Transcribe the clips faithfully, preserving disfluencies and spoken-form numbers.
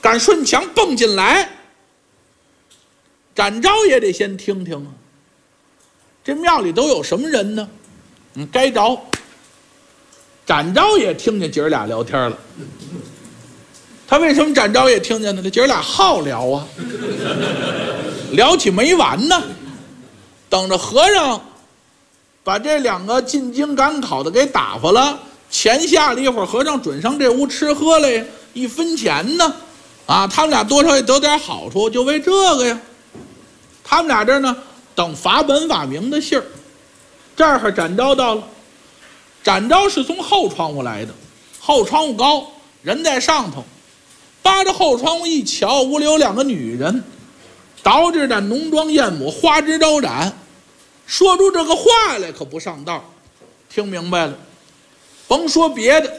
敢顺墙蹦进来，展昭也得先听听啊。这庙里都有什么人呢？嗯，该着。展昭也听见姐儿俩聊天了。他为什么展昭也听见呢？这姐儿俩好聊啊，聊起没完呢。等着和尚把这两个进京赶考的给打发了，钱下了一会儿，和尚准上这屋吃喝来，一分钱呢，啊，他们俩多少也得点好处，就为这个呀。他们俩这呢，等法本法明的信儿。这儿展昭到了，展昭是从后窗户来的，后窗户高，人在上头，扒着后窗户一瞧，屋里有两个女人，捯饬着浓妆艳抹，花枝招展，说出这个话来可不上道。听明白了，甭说别的，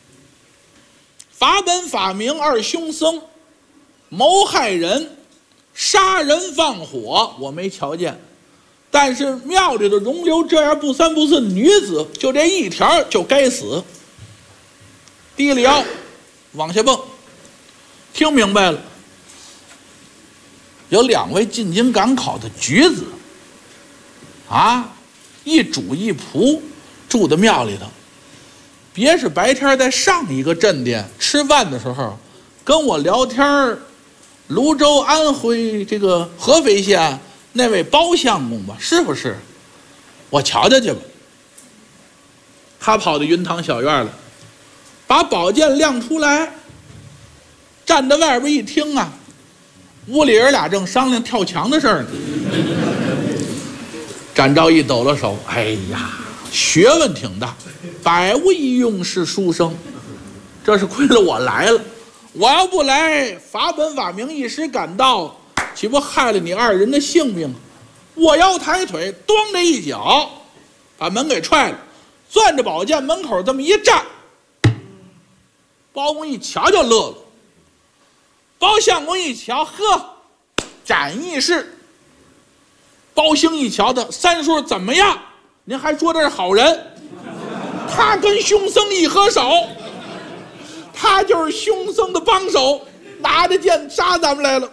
法本法明二凶僧谋害人、杀人放火，我没瞧见。但是庙里的容留这样不三不四的女子，就这一条就该死。低了腰，往下蹦。听明白了，有两位进京赶考的举子，啊，一主一仆住在庙里头。别是白天在上一个镇店吃饭的时候，跟我聊天，泸州安徽这个合肥县那位包相公吧，是不是？我瞧瞧去吧。他跑到云堂小院了，把宝剑亮出来，站在外边一听啊，屋里人俩正商量跳墙的事儿呢。展昭一抖了手，哎呀，学问挺大，百无一用是书生，这是亏了我来了。我要不来，法本法明一时赶到，岂不害了你二人的性命？我腰抬腿，咣的一脚，把门给踹了，攥着宝剑门口这么一站。包公一瞧就乐了，包相公一瞧，呵，展义士。包兴一瞧他，三叔怎么样？您还说这是好人？他跟凶僧一合手，他就是凶僧的帮手，拿着剑杀咱们来了。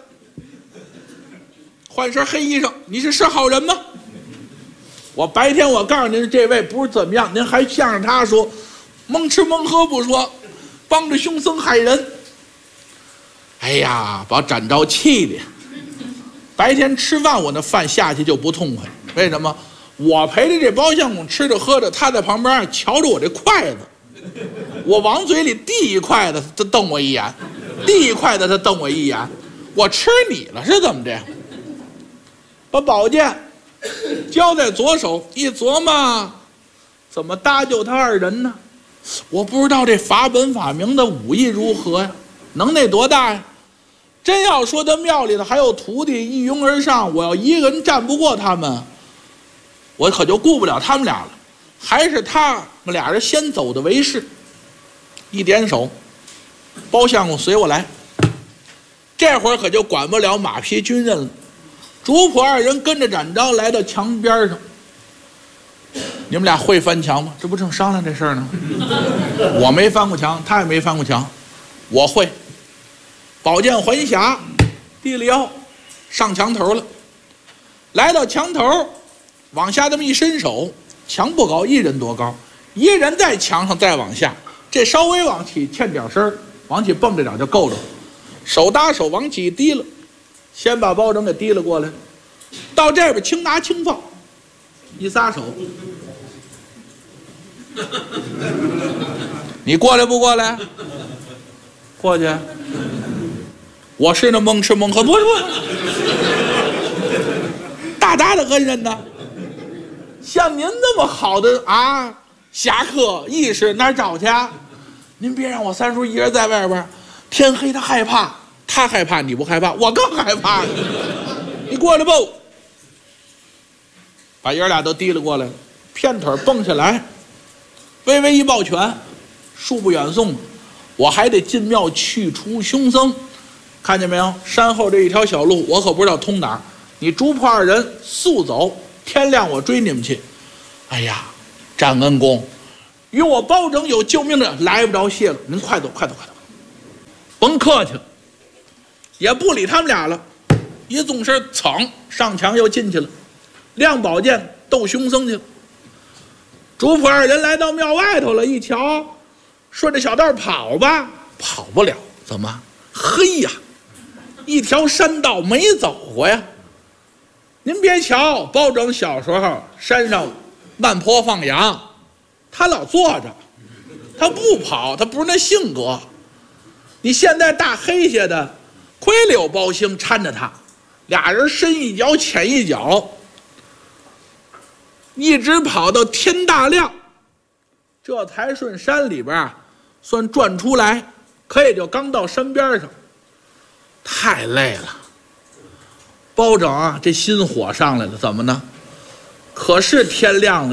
换身黑衣裳，你是是好人吗？我白天我告诉您，这位不是怎么样，您还向着他说，蒙吃蒙喝不说，帮着凶僧害人。哎呀，把展昭气的。白天吃饭我那饭下去就不痛快，为什么？我陪着这包相公吃着喝着，他在旁边瞧着我这筷子，我往嘴里递一筷子，他瞪我一眼，递一筷子他瞪我一眼，我吃你了是怎么着？把宝剑交在左手，一琢磨，怎么搭救他二人呢？我不知道这法本法明的武艺如何呀，能耐多大呀？真要说他庙里头还有徒弟一拥而上，我要一个人战不过他们，我可就顾不了他们俩了。还是他们俩人先走的为是。一点手，包相公随我来。这会儿可就管不了马匹军人了。主仆二人跟着展昭来到墙边上。你们俩会翻墙吗？这不正商量这事儿呢？我没翻过墙，他也没翻过墙，我会。宝剑还匣，低了腰，上墙头了。来到墙头，往下这么一伸手，墙不高，一人多高，一人在墙上再往下，这稍微往起欠点身，往起蹦着点就够着。手搭手往起提了，先把包拯给提了过来，到这边轻拿轻放，一撒手，你过来不过来？过去。我是那蒙吃蒙喝，不是不是，大大的恩人呢。像您那么好的啊侠客义士，哪儿找去啊？您别让我三叔一人在外边，天黑他害怕，他害怕你不害怕，我更害怕呢。你过来吧，把爷俩都提了过来了，片腿蹦下来，微微一抱拳，恕不远送，我还得进庙去除凶僧。看见没有？山后这一条小路，我可不知道通哪儿。你主仆二人速走，天亮我追你们去。哎呀，展恩公，与我包拯有救命的，来不着谢了。您快走，快走，快走，甭客气了。 也不理他们俩了，一纵身噌上墙又进去了，亮宝剑斗凶僧去了。主仆二人来到庙外头了，一瞧，顺着小道跑吧，跑不了，怎么？嘿呀，一条山道没走过呀。您别瞧包拯小时候山上慢坡放羊，他老坐着，他不跑，他不是那性格。你现在大黑些的，亏柳包兴搀着他，俩人深一脚浅一脚，一直跑到天大亮，这才顺山里边啊算转出来，可也就刚到山边上，太累了。包拯啊，这心火上来了，怎么呢？可是天亮了。